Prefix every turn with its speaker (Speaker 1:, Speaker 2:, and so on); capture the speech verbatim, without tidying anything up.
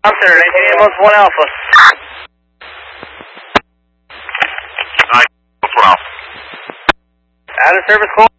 Speaker 1: I'm center, nineteen Ambulance one Alpha.
Speaker 2: nine Ambulance one Alpha.
Speaker 1: Out of service call.